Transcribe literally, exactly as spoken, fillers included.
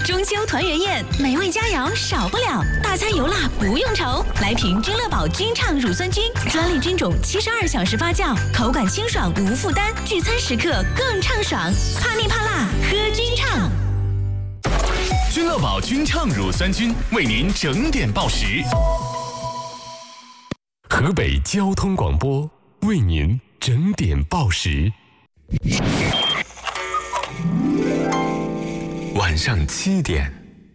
中秋团圆宴，美味佳肴少不了，大餐油辣不用愁。来瓶君乐宝君畅乳酸菌，专利菌种，七十二小时发酵，口感清爽无负担，聚餐时刻更畅爽。怕腻怕辣，喝君畅。 君乐宝君畅乳酸菌为您整点报时。河北交通广播为您整点报时。晚上七点。